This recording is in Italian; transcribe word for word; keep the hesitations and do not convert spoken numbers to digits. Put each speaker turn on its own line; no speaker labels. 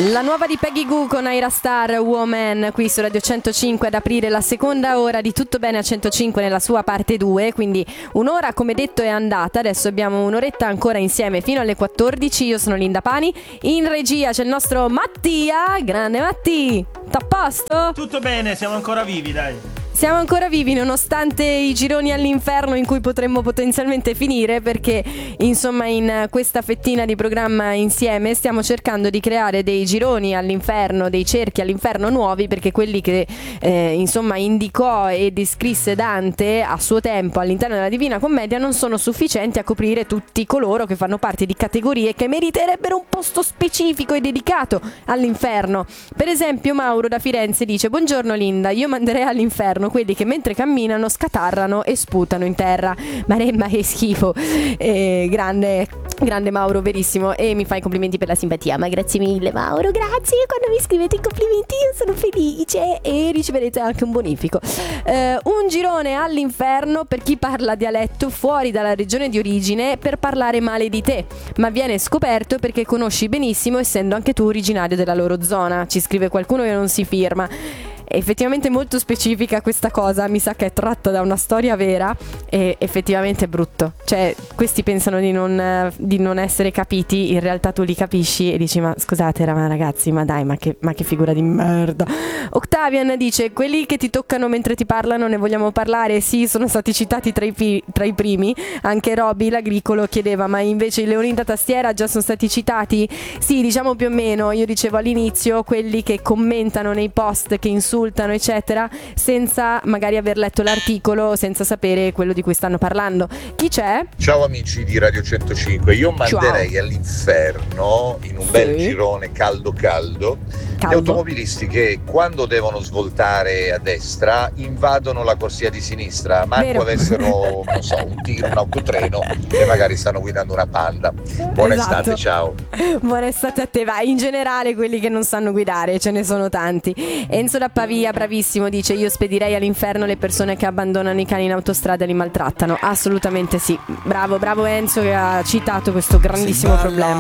La nuova di Peggy Goo con Ira Star, Woman, qui su Radio centocinque ad aprire la seconda ora di Tutto Bene a centocinque nella sua parte due, quindi un'ora come detto è andata, adesso abbiamo un'oretta ancora insieme fino alle quattordici. Io sono Linda Pani, in regia c'è il nostro Mattia, grande Matti, t'à a posto?
Tutto bene, siamo ancora vivi, dai.
Siamo ancora vivi nonostante i gironi all'inferno in cui potremmo potenzialmente finire, perché insomma in questa fettina di programma insieme stiamo cercando di creare dei gironi all'inferno, dei cerchi all'inferno nuovi, perché quelli che eh, insomma indicò e descrisse Dante a suo tempo all'interno della Divina Commedia non sono sufficienti a coprire tutti coloro che fanno parte di categorie che meriterebbero un posto specifico e dedicato all'inferno. Per esempio Mauro da Firenze dice: buongiorno Linda, io manderei all'inferno quelli che mentre camminano scatarrano e sputano in terra. Maremma, che schifo. eh, grande grande Mauro, verissimo, e mi fai i complimenti per la simpatia, ma grazie mille Mauro, grazie. Quando mi scrivete i complimenti io sono felice e riceverete anche un bonifico. eh, un girone all'inferno per chi parla dialetto fuori dalla regione di origine per parlare male di te, ma viene scoperto perché conosci benissimo essendo anche tu originario della loro zona. Ci scrive qualcuno che non si firma. Effettivamente molto specifica questa cosa, mi sa che è tratta da una storia vera e effettivamente è brutto. Cioè, questi pensano di non, di non essere capiti, in realtà tu li capisci e dici: ma scusate ma ragazzi, ma dai, ma che, ma che figura di merda. Octavian dice: quelli che ti toccano mentre ti parlano ne vogliamo parlare? Sì, sono stati citati tra i, pi- tra i primi. Anche Robby l'agricolo chiedeva: ma invece i leoni da tastiera già sono stati citati? Sì, diciamo più o meno. Io dicevo all'inizio quelli che commentano nei post, che insultano eccetera, senza magari aver letto l'articolo, senza sapere quello di cui stanno parlando. Chi c'è?
Ciao amici di Radio centocinque, io manderei
Ciao.
all'inferno in un
Sì.
bel girone caldo caldo gli
Caldo.
automobilisti che quando devono svoltare a destra invadono la corsia di sinistra, manco
Vero.
avessero non so, un tir, un autotreno e magari stanno guidando una Panda. Buona
Esatto.
estate, ciao.
Buona estate a te. Vai, in generale quelli che non sanno guidare ce ne sono tanti. Enzo da Pavia, bravissimo, dice: io spedirei all'inferno le persone che abbandonano i cani in autostrada e li maltrattano. Assolutamente sì. Bravo, bravo Enzo che ha citato questo grandissimo problema.